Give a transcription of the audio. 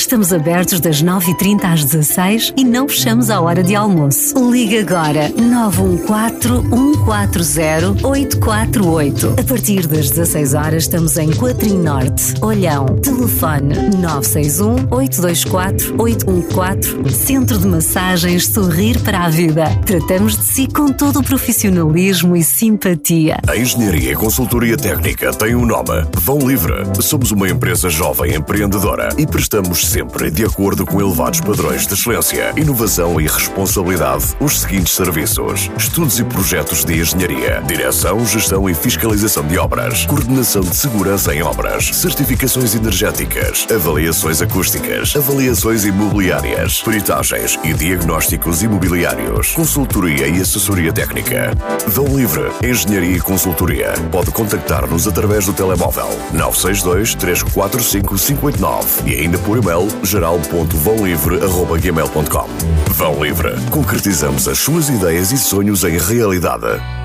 Estamos abertos das 9h30 às 16h e não fechamos à hora de almoço. Liga agora 914-140-848. A partir das 16 horas estamos em Coatrim Norte, Olhão. Telefone 961-824-814. Centro de Massagens Sorrir para a Vida. Tratamos de si com todo o profissionalismo e simpatia. A Engenharia e Consultoria Técnica tem um nome: Vão Livre. Somos uma empresa jovem empreendedora e prestamos sempre, de acordo com elevados padrões de excelência, inovação e responsabilidade, os seguintes serviços: estudos e projetos de engenharia, direção, gestão e fiscalização de obras, coordenação de segurança em obras, certificações energéticas, avaliações acústicas, avaliações imobiliárias, peritagens e diagnósticos imobiliários, consultoria e assessoria técnica. Vão Livre Engenharia e Consultoria. Pode contactar-nos através do telemóvel 962-345-589 e ainda por e-mail geral.vãolivre@gmail.com. Vão Livre. Concretizamos as suas ideias e sonhos em realidade.